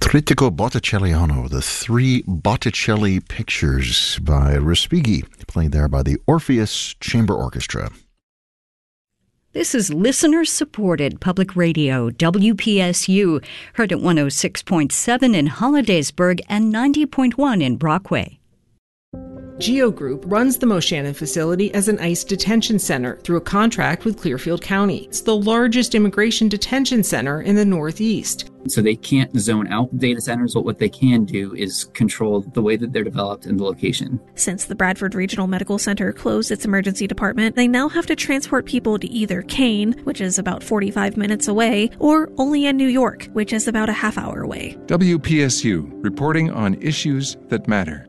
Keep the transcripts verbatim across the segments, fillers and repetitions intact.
Trittico Botticelliano, the three Botticelli pictures by Respighi, played there by the Orpheus Chamber Orchestra. This is listener-supported public radio, W P S U, heard at one oh six point seven in Hollidaysburg and ninety point one in Brockway. GEO Group runs the Moshannon facility as an ICE detention center through a contract with Clearfield County. It's the largest immigration detention center in the Northeast. So they can't zone out data centers, but what they can do is control the way that they're developed and the location. Since the Bradford Regional Medical Center closed its emergency department, they now have to transport people to either Kane, which is about forty-five minutes away, or Olean, New York, which is about a half hour away. W P S U, reporting on issues that matter.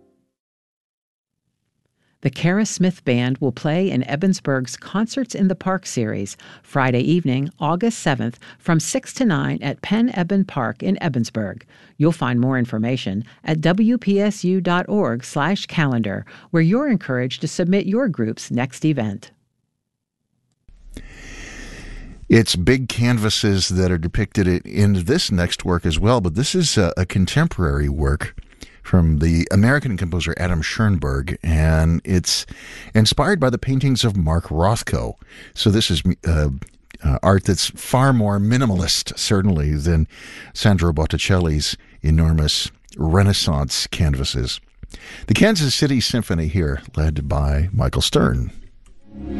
The Kara Smith Band will play in Ebensburg's Concerts in the Park series Friday evening, August seventh, from six to nine at Penn Eben Park in Ebensburg. You'll find more information at W P S U dot org slash calendar, where you're encouraged to submit your group's next event. It's big canvases that are depicted in this next work as well, but this is a, a contemporary work from the American composer Adam Schoenberg, and it's inspired by the paintings of Mark Rothko. So this is uh, uh, art that's far more minimalist, certainly, than Sandro Botticelli's enormous Renaissance canvases. The Kansas City Symphony here, led by Michael Stern.